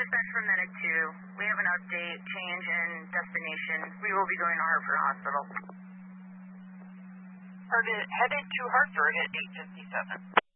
dispatch from Medic 2. We have an update, change in destination. We will be going to Hartford Hospital. Headed to Hartford at 8:57.